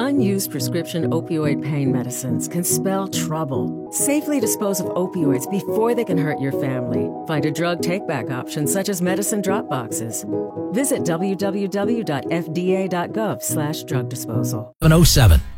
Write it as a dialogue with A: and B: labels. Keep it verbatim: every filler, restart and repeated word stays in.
A: Unused prescription opioid pain medicines can spell trouble. Safely dispose of opioids before they can hurt your family. Find a drug take-back option such as medicine drop boxes. Visit w w w dot f d a dot gov slash drug disposal.
B: seven oh seven